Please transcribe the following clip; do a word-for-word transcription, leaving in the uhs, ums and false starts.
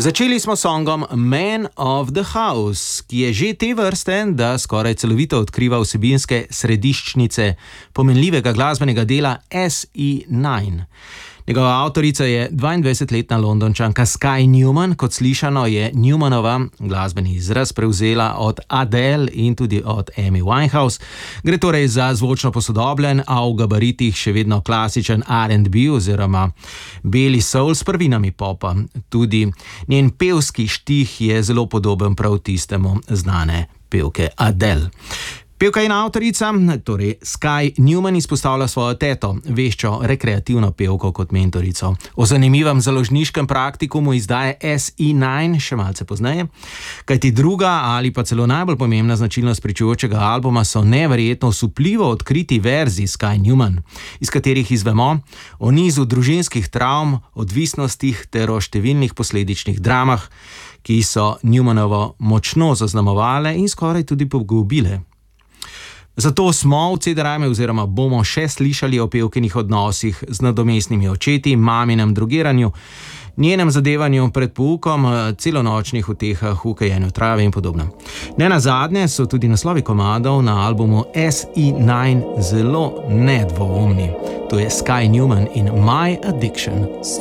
Začeli smo songom Man of the House, ki je že te vrste, da skoraj celovito odkriva vsebinske središčnice pomenljivega glasbenega dela S E devet. Njegova avtorica je dvaindvajsetletna Londončanka Sky Newman. Kot slišano, je Newmanova glasbeni izraz prevzela od Adele in tudi od Amy Winehouse. Gre torej za zvočno posodobljen, a v gabaritih še vedno klasičen R and B oziroma beli soul s prvinami popa. Tudi njen pevski štih je zelo podoben prav tistemu znane pevke Adele. Pevka in avtorica, torej Sky Newman, izpostavlja svojo teto, veščo rekreativno pevko kot mentorico. O zanimivem založniškem praktikumu izdaje S E devet še malce pozneje, kajti druga ali pa celo najbolj pomembna značilnost pričujočega albuma so neverjetno osupljivo odkriti verzi Sky Newman, iz katerih izvemo o nizu družinskih travm, odvisnostih ter o številnih posledičnih dramah, ki so Newmanovo močno zaznamovale in skoraj tudi pogubile. Zato smo v C D R-u oziroma bomo še slišali o pevkinih odnosih z nadomestnimi očeti, maminem drogiranju, njenem zadevanju pred poukom, celonočnih utehah, v kajenju trave in podobno. Ne nazadnje so tudi naslovi komadov na albumu S E devet zelo nedvoumni. To je Sky Newman in My Addiction.